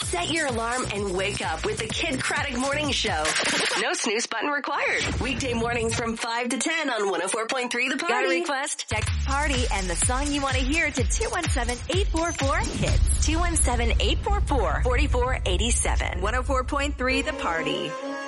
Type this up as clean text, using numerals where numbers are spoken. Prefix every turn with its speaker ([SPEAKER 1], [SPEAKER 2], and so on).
[SPEAKER 1] Set your alarm and wake up with the Kid Craddock Morning Show. No snooze button required. Weekday mornings from 5 to 10 on 104.3 The Party.
[SPEAKER 2] Got a request? Text Party and the song you want to hear to 217-844-KIDS. 217-844-4487. 104.3 The Party.